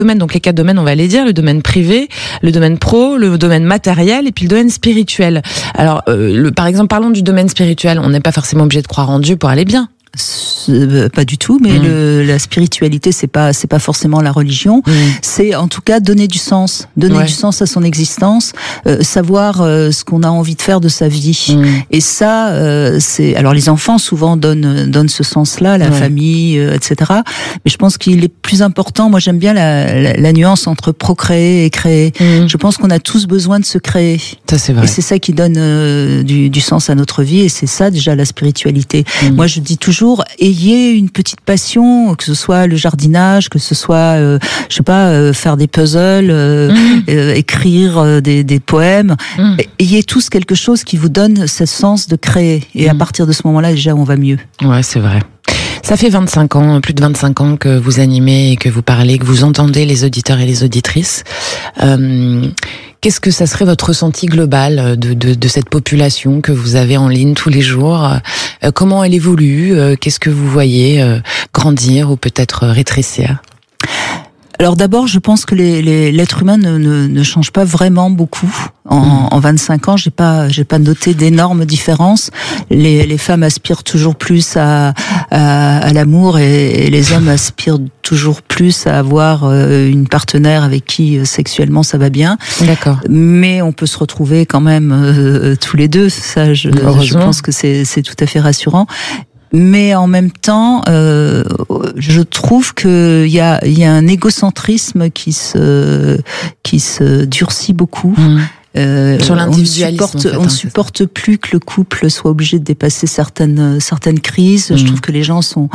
domaines, donc les 4 domaines, on va les dire, le domaine privé, le domaine pro, le domaine matériel et puis le domaine spirituel. Alors, par exemple, parlons du domaine spirituel. On n'est pas forcément obligé de croire en Dieu pour aller bien. Pas du tout, mais la spiritualité, c'est pas forcément la religion. C'est en tout cas donner du sens du sens à son existence, savoir ce qu'on a envie de faire de sa vie. Et ça, c'est alors les enfants souvent donnent ce sens-là, la famille, etc. Mais je pense qu'il est plus important. Moi, j'aime bien la nuance entre procréer et créer. Je pense qu'on a tous besoin de se créer. Ça, c'est vrai. Et c'est ça qui donne du sens à notre vie. Et c'est ça déjà la spiritualité. Moi, je dis toujours, ayez une petite passion, que ce soit le jardinage, que ce soit, je sais pas, faire des puzzles, écrire des poèmes. Ayez tous quelque chose qui vous donne ce sens de créer. Et à partir de ce moment-là, déjà, on va mieux. Ouais, c'est vrai. Ça fait 25 ans, plus de 25 ans que vous animez et que vous parlez, que vous entendez les auditeurs et les auditrices. Qu'est-ce que ça serait votre ressenti global de cette population que vous avez en ligne tous les jours? Comment elle évolue? Qu'est-ce que vous voyez grandir ou peut-être rétrécir? Alors d'abord, je pense que l'être humain ne change pas vraiment beaucoup. En 25 ans, j'ai pas noté d'énormes différences. Les femmes aspirent toujours plus à l'amour et les hommes aspirent toujours plus à avoir une partenaire avec qui sexuellement ça va bien. D'accord. Mais on peut se retrouver quand même tous les deux. Ça, je pense que c'est tout à fait rassurant. Mais en même temps, je trouve que il y a un égocentrisme qui se durcit beaucoup. Sur l'individualisme, on ne supporte plus que le couple soit obligé de dépasser certaines crises. Je trouve que les gens sont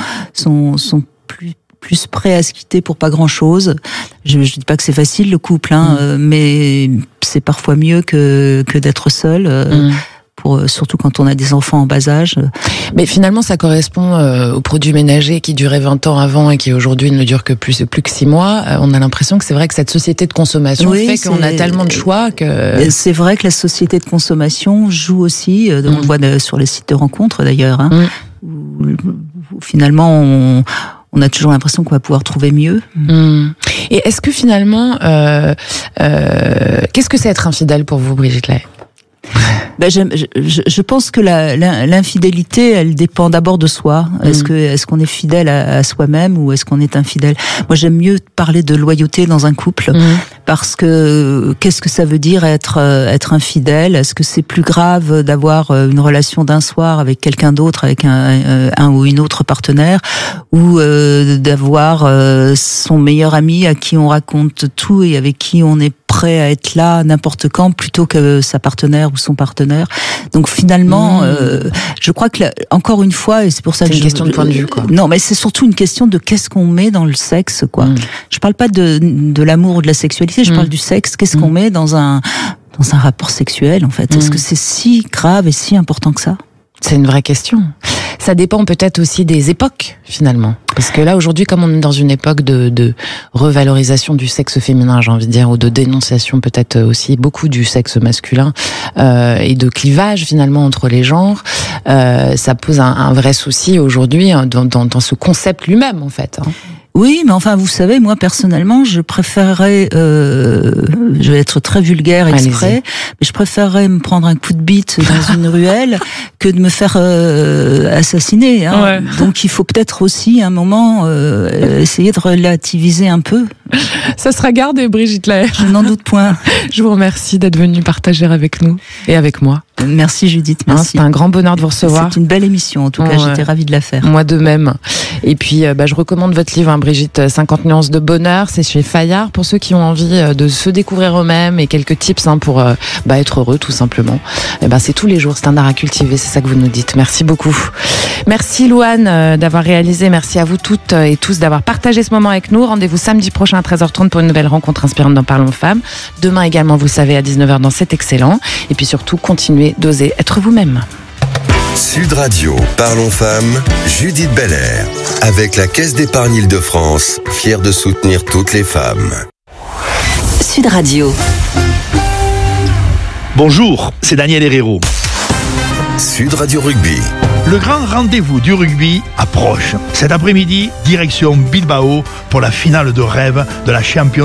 plus prêts à se quitter pour pas grand chose. Je dis pas que c'est facile le couple, mais c'est parfois mieux que d'être seul. Surtout quand on a des enfants en bas âge. Mais finalement, ça correspond aux produits ménagers qui duraient 20 ans avant et qui aujourd'hui ne durent que plus que 6 mois. On a l'impression que c'est vrai que cette société de consommation fait qu'on a tellement de choix que... C'est vrai que la société de consommation joue aussi, on le voit sur les sites de rencontres d'ailleurs, où finalement on a toujours l'impression qu'on va pouvoir trouver mieux. Et est-ce que finalement, qu'est-ce que c'est être infidèle pour vous, Brigitte Lahaie? Je pense que l'infidélité, elle dépend d'abord de soi. Est-ce qu'on est fidèle à soi-même ou est-ce qu'on est infidèle? Moi, j'aime mieux parler de loyauté dans un couple parce que qu'est-ce que ça veut dire être infidèle? Est-ce que c'est plus grave d'avoir une relation d'un soir avec quelqu'un d'autre, avec un ou une autre partenaire, ou d'avoir son meilleur ami à qui on raconte tout et avec qui on est prêt à être là n'importe quand plutôt que sa partenaire ou son partenaire. Donc finalement, je crois que encore une fois, et c'est pour ça que c'est une question de point de vue, quoi. Non, mais c'est surtout une question de qu'est-ce qu'on met dans le sexe, quoi. Je parle pas de l'amour ou de la sexualité, je parle du sexe. Qu'est-ce qu'on met dans un rapport sexuel, en fait? Est-ce que c'est si grave et si important que ça? C'est une vraie question. Ça dépend peut-être aussi des époques, finalement. Parce que là, aujourd'hui, comme on est dans une époque de revalorisation du sexe féminin, j'ai envie de dire, ou de dénonciation peut-être aussi beaucoup du sexe masculin, et de clivage, finalement, entre les genres, ça pose un vrai souci aujourd'hui dans ce concept lui-même, en fait. Oui, mais enfin, vous savez, moi, personnellement, je préférerais, je vais être très vulgaire exprès, mais je préférerais me prendre un coup de bite dans une ruelle que de me faire assassiner. Donc, il faut peut-être aussi, à un moment, essayer de relativiser un peu. Ça sera gardé, Brigitte Lahaie. Je n'en doute point. Je vous remercie d'être venue partager avec nous et avec moi. Merci Judith, merci. C'est un grand bonheur de vous recevoir. C'est une belle émission, en tout cas, j'étais ravie de la faire. Moi de même. Et puis, je recommande votre livre, Brigitte, 50 nuances de bonheur, c'est chez Fayard, pour ceux qui ont envie de se découvrir eux-mêmes et quelques tips pour être heureux, tout simplement. C'est tous les jours, c'est un art à cultiver, c'est ça que vous nous dites. Merci beaucoup. Merci Louane d'avoir réalisé, merci à vous toutes et tous d'avoir partagé ce moment avec nous. Rendez-vous samedi prochain à 13h30 pour une nouvelle rencontre inspirante dans Parlons Femmes. Demain également, vous savez, à 19h dans C'est Excellent. Et puis surtout, continuez d'oser être vous-même. Sud Radio, Parlons Femmes, Judith Belair, avec la Caisse d'épargne Île-de-France, fière de soutenir toutes les femmes. Sud Radio. Bonjour, c'est Daniel Herrero. Sud Radio Rugby. Le grand rendez-vous du rugby approche. Cet après-midi, direction Bilbao pour la finale de rêve de la Champions